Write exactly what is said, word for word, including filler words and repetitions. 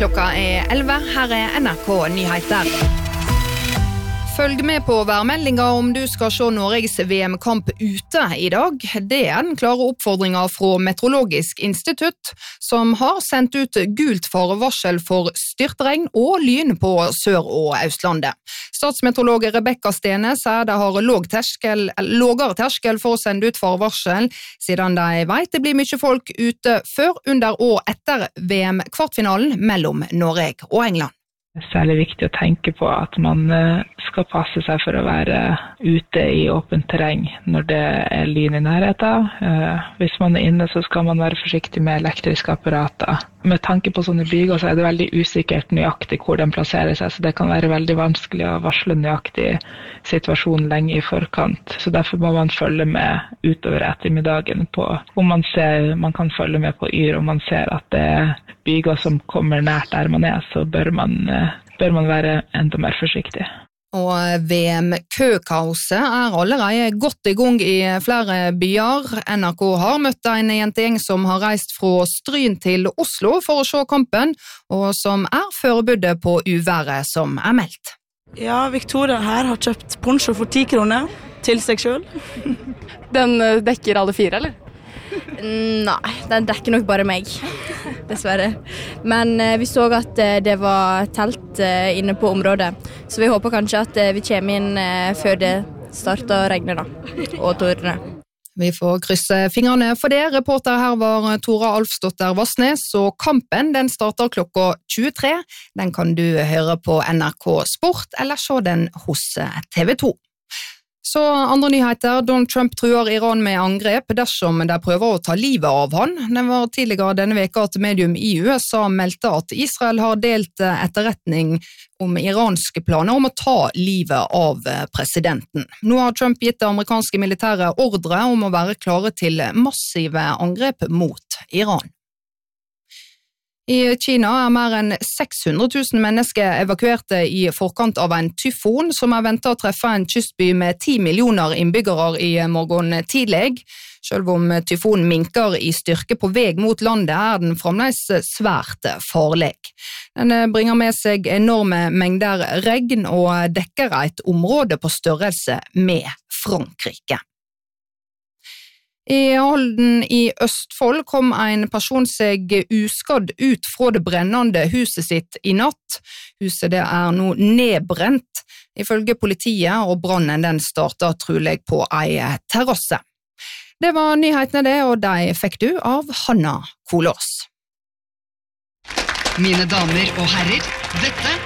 Klokka er elleve, her er N R K Nyheter. Følg med på værmeldinga om du skal se Norges V M-kamp ute i dag. Det er den klare oppfordringen fra Meteorologisk institutt, som har sendt ut gult farevarsel for styrtregn og lyn på Sør- og Østlandet. Statsmeteorolog Rebecca Stene sier det har låg terskel, lågere terskel for å sende ut farevarsel, siden de vet det blir mye folk ute før, under og etter V M-kvartfinalen mellom Norge og England. Det er særlig viktig å tenke på at man skal passe seg for å være ute i åpent terreng når det er lyn i nærheten. Hvis man er inne, så skal man være forsiktig med elektriske apparater. Med tanke på sånne byger så er det veldig usikkert nøyaktig hvor den plasserer seg, så det kan være veldig vanskelig å varsle nøyaktig situasjonen lenge i forkant. Så derfor må man følge med utover ettermiddagen på om man ser, man kan følge med på yr, om man ser at det er byger som kommer nært der man er, så bør man, bør man være enda mer forsiktig. Og V M-køkaoset er allerede godt i gang i flere byer. N R K har møtt en jentegjeng som har reist fra Stryn til Oslo for å se kampen, og som er forberedt på uværet som er meldt. Ja, Victoria her har kjøpt poncho for ti kroner til seg selv. Den dekker alle fire, eller? Nei, den dekker nok bare meg, dessverre. Men eh, vi så at eh, det var telt eh, inne på området, så vi håper kanskje at eh, vi kommer inn eh, før det starter å regne da, og tordne. Vi får krysse fingrene for det. Reporter her var Tora Alfsdotter Vassnes, og kampen den starter klokka tjuetre. Den kan du høre på N R K Sport, eller se den hos T V to. Så andre nyheter, Donald Trump truer Iran med angrep dersom de prøver å ta livet av han. Det var tidligere denne veka at medium i U S A meldte at Israel har delt etterretning om iranske planer om å ta livet av presidenten. Nå har Trump gitt det amerikanske militære ordre om å være klare til massive angrep mot Iran. I Kina er mer enn seks hundre tusen mennesker evakuerte i forkant av en tyfon som er ventet å treffe en kystby med ti millioner innbyggere i morgen tidlig. Selv om tyfonen minker i styrke på vei mot landet, er den fremdeles svært farlig. Den bringer med seg enorme mengder regn og dekker et område på størrelse med Frankrike. I Halden i Østfold kom en person seg uskadd ut fra det brennende huset sitt i natt. Huset det er nå nedbrent. Ifølge politiet, og brannen den startet trolig på en terrasse. Det var nyhetene det, og de fikk du av Hanna Kolås. Mine damer og herrer, dette